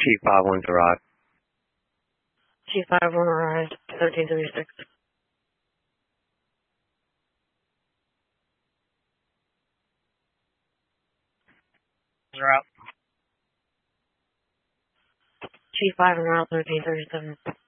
Chief 5-1 to ride. Chief 5-1 arrived, 1336. You're out. Chief 5 and route 1337.